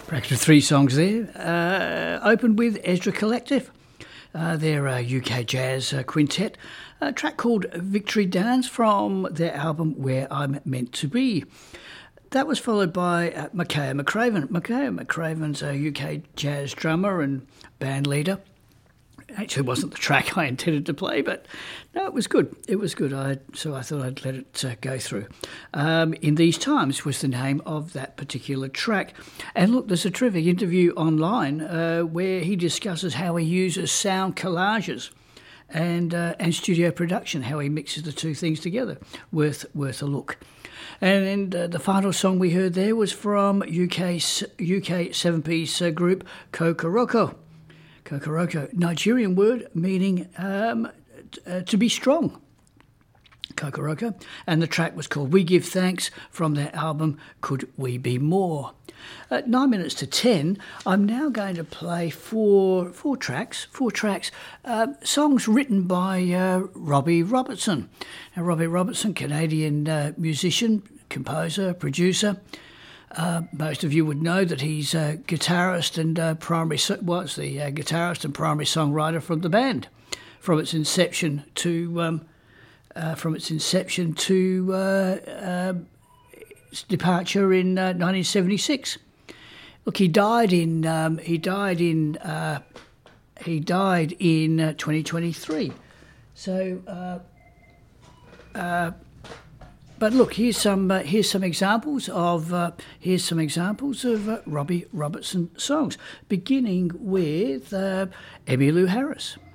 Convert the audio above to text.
Practically three songs there. Opened with Ezra Collective. They're a UK jazz quintet. A track called Victory Dance from their album Where I'm Meant to Be. That was followed by Makaya McCraven. Makaya McCraven's a UK jazz drummer and band leader. Actually, wasn't the track I intended to play, but no, it was good. It was good. So I thought I'd let it go through. In These Times was the name of that particular track. And look, there's a terrific interview online where he discusses how he uses sound collages and studio production, how he mixes the two things together. Worth a look. And the final song we heard there was from UK seven-piece group Kokoroko. Kokoroko, Nigerian word meaning to be strong. Kokoroko. And the track was called We Give Thanks from their album Could We Be More. At 9 minutes to 10, I'm now going to play four tracks, songs written by Robbie Robertson. Now, Robbie Robertson, Canadian musician, composer, producer. Most of you would know that he's a guitarist and guitarist and primary songwriter from the band, from its inception to its departure in 1976. Look, he died in 2023. So. But look, here's some examples of Robbie Robertson songs, beginning with Emmylou Harris.